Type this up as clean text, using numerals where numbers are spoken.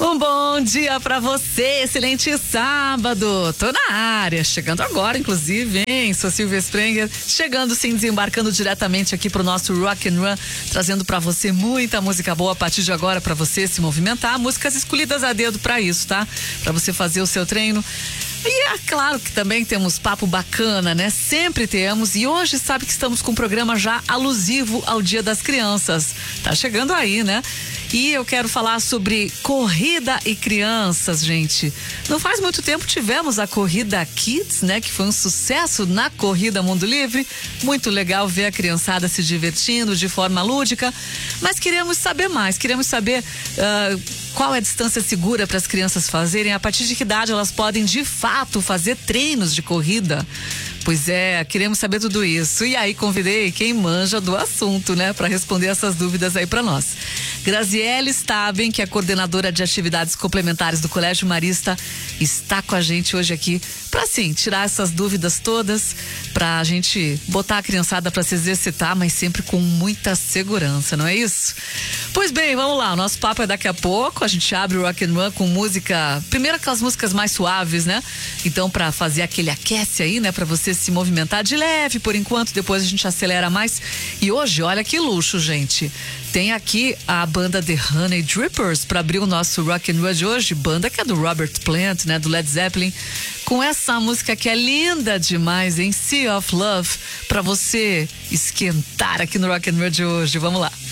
Um bom dia pra você, excelente sábado. Tô na área, chegando agora, inclusive, hein? Sou Silvia Sprenger, chegando sim, desembarcando diretamente aqui pro nosso Rock and Run, trazendo pra você muita música boa a partir de agora pra você se movimentar, músicas escolhidas a dedo pra isso, tá? Pra você fazer o seu treino. E é claro que também temos papo bacana, né? Sempre temos. E hoje sabe que estamos com um programa já alusivo ao Dia das Crianças. Tá chegando aí, né? E eu quero falar sobre corrida e crianças, gente. Não faz muito tempo tivemos a Corrida Kids, né? Que foi um sucesso na Corrida Mundo Livre. Muito legal ver a criançada se divertindo de forma lúdica. Mas queremos saber mais. Queremos saber qual é a distância segura para as crianças fazerem. A partir de que idade elas podem, de fato, fazer treinos de corrida? Pois é, queremos saber tudo isso. E aí convidei quem manja do assunto, né, para responder essas dúvidas aí para nós. Graziele Staben, que é coordenadora de atividades complementares do Colégio Marista, está com a gente hoje aqui para, sim, tirar essas dúvidas todas, para a gente botar a criançada para se exercitar, mas sempre com muita segurança, não é isso? Pois bem, vamos lá, o nosso papo é daqui a pouco. A gente abre o Rock and Run com música, primeiro aquelas músicas mais suaves, né? Então, para fazer aquele aquece aí, né, para você se movimentar de leve por enquanto, depois a gente acelera mais. E hoje, olha que luxo, gente. Tem aqui a banda The Honey Drippers para abrir o nosso Rock and Roll de hoje, banda que é do Robert Plant, né, do Led Zeppelin, com essa música que é linda demais, em Sea of Love, para você esquentar aqui no Rock and Roll de hoje. Vamos lá.